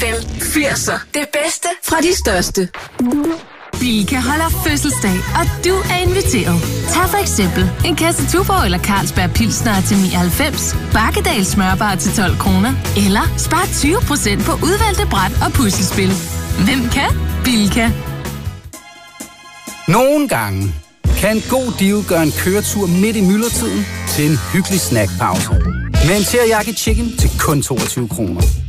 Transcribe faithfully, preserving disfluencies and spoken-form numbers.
fem firser. Det bedste fra de største. Bilka holder fødselsdag, og du er inviteret. Tag for eksempel en kasse Tuborg eller Carlsberg Pilsner til nioghalvfems, Bakkedal smørbar til tolv kroner, eller spar tyve procent på udvalgte bræt og puslespil. Hvem kan? Bilka. Nogle gange kan en god deal gøre en køretur midt i myldretiden til en hyggelig snackpause. Med en teriyaki chicken til kun toogtyve kroner.